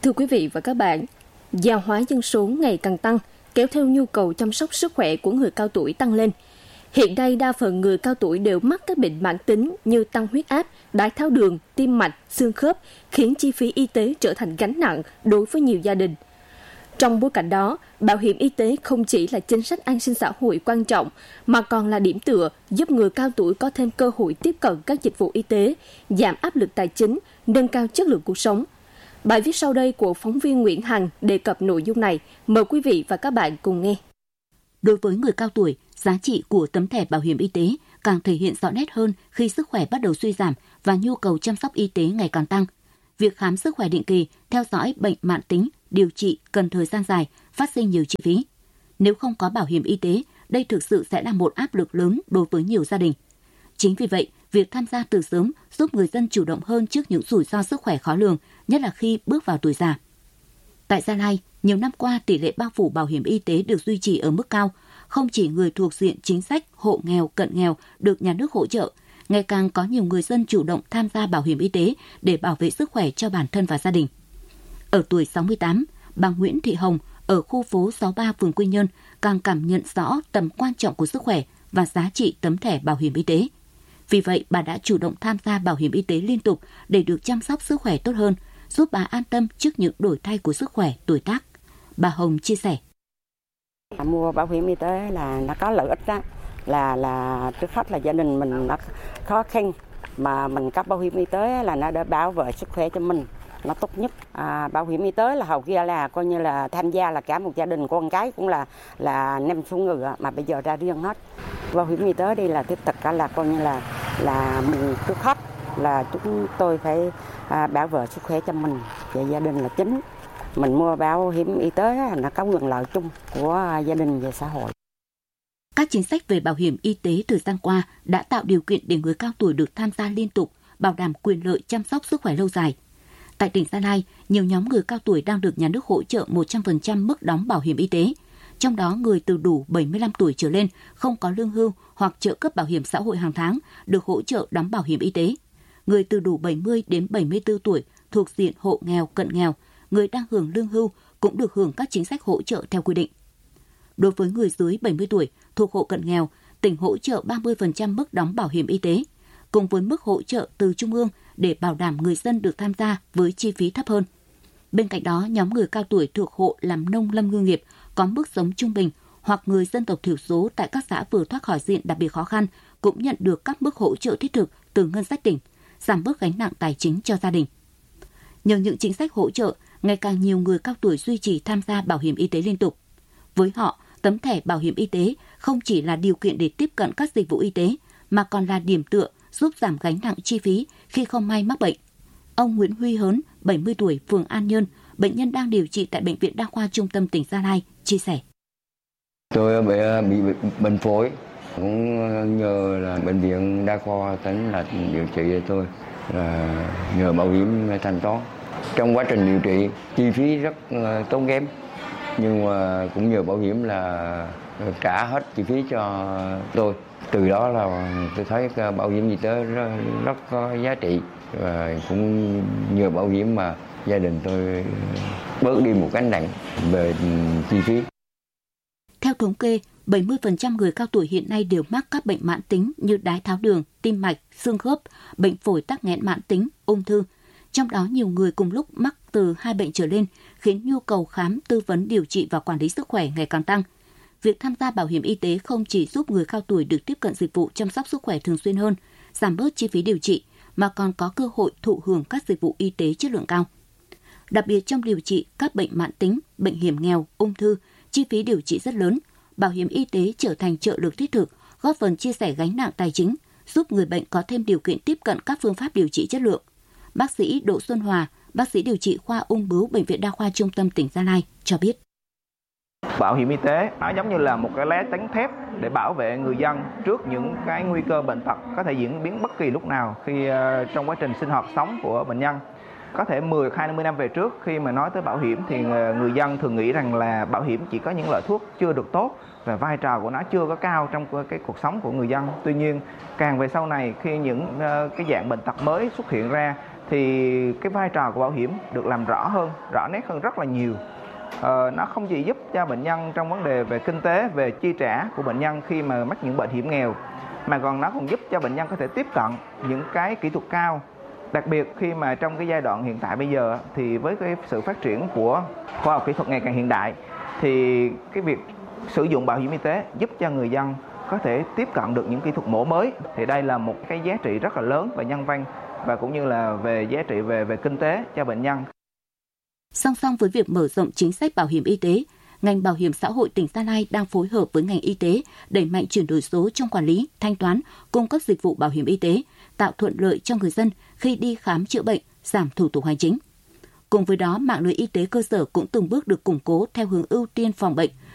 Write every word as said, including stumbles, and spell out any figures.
Thưa quý vị và các bạn, già hóa dân số ngày càng tăng, kéo theo nhu cầu chăm sóc sức khỏe của người cao tuổi tăng lên. Hiện nay, đa phần người cao tuổi đều mắc các bệnh mãn tính như tăng huyết áp, đái tháo đường, tim mạch, xương khớp, khiến chi phí y tế trở thành gánh nặng đối với nhiều gia đình. Trong bối cảnh đó, bảo hiểm y tế không chỉ là chính sách an sinh xã hội quan trọng, mà còn là điểm tựa giúp người cao tuổi có thêm cơ hội tiếp cận các dịch vụ y tế, giảm áp lực tài chính, nâng cao chất lượng cuộc sống. Bài viết sau đây của phóng viên Nguyễn Hằng đề cập nội dung này. Mời quý vị và các bạn cùng nghe. Đối với người cao tuổi, giá trị của tấm thẻ bảo hiểm y tế càng thể hiện rõ nét hơn khi sức khỏe bắt đầu suy giảm và nhu cầu chăm sóc y tế ngày càng tăng. Việc khám sức khỏe định kỳ, theo dõi bệnh mãn tính, điều trị cần thời gian dài, phát sinh nhiều chi phí. Nếu không có bảo hiểm y tế, đây thực sự sẽ là một áp lực lớn đối với nhiều gia đình. Chính vì vậy, việc tham gia từ sớm giúp người dân chủ động hơn trước những rủi ro sức khỏe khó lường, nhất là khi bước vào tuổi già. Tại Gia Lai, nhiều năm qua tỷ lệ bao phủ bảo hiểm y tế được duy trì ở mức cao. Không chỉ người thuộc diện chính sách, hộ nghèo, cận nghèo được nhà nước hỗ trợ, ngày càng có nhiều người dân chủ động tham gia bảo hiểm y tế để bảo vệ sức khỏe cho bản thân và gia đình. Ở tuổi sáu mươi tám, bà Nguyễn Thị Hồng ở khu phố sáu mươi ba phường Quy Nhơn càng cảm nhận rõ tầm quan trọng của sức khỏe và giá trị tấm thẻ bảo hiểm y tế. Vì vậy, bà đã chủ động tham gia bảo hiểm y tế liên tục để được chăm sóc sức khỏe tốt hơn, giúp bà an tâm trước những đổi thay của sức khỏe, tuổi tác. Bà Hồng chia sẻ. Mua bảo hiểm y tế là nó có lợi ích đó, là là trước hết là gia đình mình nó khó khăn, mà mình cấp bảo hiểm y tế là nó để bảo vệ sức khỏe cho mình, nó tốt nhất. À, bảo hiểm y tế là hầu kia là coi như là tham gia là cả một gia đình, con cái cũng là là năm số người, mà bây giờ ra riêng hết. Bảo hiểm y tế đây là tiếp tục là coi như là là mình trước hết là chúng tôi phải à, bảo vệ sức khỏe cho mình và gia đình là chính. Mình mua bảo hiểm y tế nó có quyền lợi chung của gia đình và xã hội. Các chính sách về bảo hiểm y tế thời gian qua đã tạo điều kiện để người cao tuổi được tham gia liên tục, bảo đảm quyền lợi chăm sóc sức khỏe lâu dài. Tại tỉnh Gia Lai, nhiều nhóm người cao tuổi đang được nhà nước hỗ trợ một trăm phần trăm mức đóng bảo hiểm y tế. Trong đó, người từ đủ bảy mươi lăm tuổi trở lên không có lương hưu hoặc trợ cấp bảo hiểm xã hội hàng tháng được hỗ trợ đóng bảo hiểm y tế. Người từ đủ bảy mươi đến bảy mươi tư tuổi thuộc diện hộ nghèo, cận nghèo, người đang hưởng lương hưu cũng được hưởng các chính sách hỗ trợ theo quy định. Đối với người dưới bảy mươi tuổi thuộc hộ cận nghèo, tỉnh hỗ trợ ba mươi phần trăm mức đóng bảo hiểm y tế, cùng với mức hỗ trợ từ Trung ương để bảo đảm người dân được tham gia với chi phí thấp hơn. Bên cạnh đó, nhóm người cao tuổi thuộc hộ làm nông lâm ngư nghiệp có mức sống trung bình hoặc người dân tộc thiểu số tại các xã vừa thoát khỏi diện đặc biệt khó khăn cũng nhận được các mức hỗ trợ thiết thực từ ngân sách tỉnh, giảm bớt gánh nặng tài chính cho gia đình. Nhờ những chính sách hỗ trợ, ngày càng nhiều người cao tuổi duy trì tham gia bảo hiểm y tế liên tục. Với họ, tấm thẻ bảo hiểm y tế không chỉ là điều kiện để tiếp cận các dịch vụ y tế, mà còn là điểm tựa giúp giảm gánh nặng chi phí khi không may mắc bệnh. Ông Nguyễn Huy Hớn, bảy mươi tuổi, phường An Nhơn, bệnh nhân đang điều trị tại Bệnh viện Đa khoa Trung tâm tỉnh Gia Lai, chia sẻ. Tôi bị, bị bệnh phổi, cũng nhờ là Bệnh viện Đa khoa tỉnh là điều trị cho tôi, là nhờ bảo hiểm thanh toán. Trong quá trình điều trị, chi phí rất tốn kém, nhưng mà cũng nhờ bảo hiểm là trả hết chi phí cho tôi. Từ đó là tôi thấy bảo hiểm y tế rất, rất có giá trị, và cũng nhờ bảo hiểm mà gia đình tôi bớt đi một gánh nặng về chi phí. Theo thống kê, bảy mươi phần trăm người cao tuổi hiện nay đều mắc các bệnh mãn tính như đái tháo đường, tim mạch, xương khớp, bệnh phổi tắc nghẽn mãn tính, ung thư. Trong đó nhiều người cùng lúc mắc từ hai bệnh trở lên, khiến nhu cầu khám, tư vấn, điều trị và quản lý sức khỏe ngày càng tăng. Việc tham gia bảo hiểm y tế không chỉ giúp người cao tuổi được tiếp cận dịch vụ chăm sóc sức khỏe thường xuyên hơn, giảm bớt chi phí điều trị, mà còn có cơ hội thụ hưởng các dịch vụ y tế chất lượng cao. Đặc biệt trong điều trị các bệnh mãn tính, bệnh hiểm nghèo, ung thư, chi phí điều trị rất lớn, bảo hiểm y tế trở thành trợ lực thiết thực, góp phần chia sẻ gánh nặng tài chính, giúp người bệnh có thêm điều kiện tiếp cận các phương pháp điều trị chất lượng. Bác sĩ Đỗ Xuân Hòa, bác sĩ điều trị khoa ung bướu Bệnh viện Đa khoa Trung tâm tỉnh Gia Lai cho biết. Bảo hiểm y tế nó giống như là một cái lá chắn thép để bảo vệ người dân trước những cái nguy cơ bệnh tật có thể diễn biến bất kỳ lúc nào khi uh, trong quá trình sinh hoạt sống của bệnh nhân. Có thể mười, hai mươi năm về trước, khi mà nói tới bảo hiểm thì người dân thường nghĩ rằng là bảo hiểm chỉ có những loại thuốc chưa được tốt và vai trò của nó chưa có cao trong cái cuộc sống của người dân. Tuy nhiên, càng về sau này khi những uh, cái dạng bệnh tật mới xuất hiện ra thì cái vai trò của bảo hiểm được làm rõ hơn, rõ nét hơn rất là nhiều. Ờ, nó không chỉ giúp cho bệnh nhân trong vấn đề về kinh tế, về chi trả của bệnh nhân khi mà mắc những bệnh hiểm nghèo, mà còn nó còn giúp cho bệnh nhân có thể tiếp cận những cái kỹ thuật cao. Đặc biệt khi mà trong cái giai đoạn hiện tại bây giờ thì với cái sự phát triển của khoa học kỹ thuật ngày càng hiện đại, thì cái việc sử dụng bảo hiểm y tế giúp cho người dân có thể tiếp cận được những kỹ thuật mổ mới. Thì đây là một cái giá trị rất là lớn về nhân văn và cũng như là về giá trị về về kinh tế cho bệnh nhân. Song song với việc mở rộng chính sách bảo hiểm y tế, ngành bảo hiểm xã hội tỉnh Gia Lai đang phối hợp với ngành y tế đẩy mạnh chuyển đổi số trong quản lý, thanh toán, cung cấp dịch vụ bảo hiểm y tế, tạo thuận lợi cho người dân khi đi khám chữa bệnh, giảm thủ tục hành chính. Cùng với đó, mạng lưới y tế cơ sở cũng từng bước được củng cố theo hướng ưu tiên phòng bệnh,